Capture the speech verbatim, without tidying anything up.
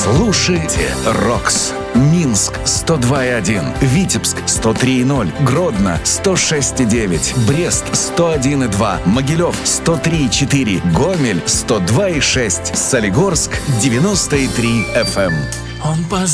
Слушайте Рокс. Минск сто два и один, Витебск сто три и ноль, Гродно сто шесть и девять, Брест сто один и два, Могилев сто три и четыре, Гомель сто два и шесть, Солигорск девяносто и три эф эм. Он поз